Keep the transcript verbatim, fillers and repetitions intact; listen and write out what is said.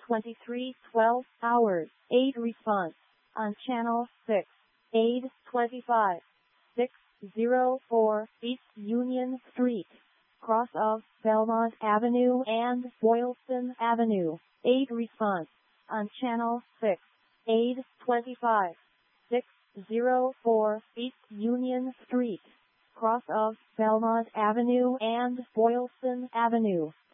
twenty-three twelve hours, eight response. On channel six, eight twenty-five, six oh four East Union Street, cross of Belmont Avenue and Boylston Avenue, eight response. On channel six, eight twenty-five, six oh four East Union Street, cross of Belmont Avenue and Boylston Avenue.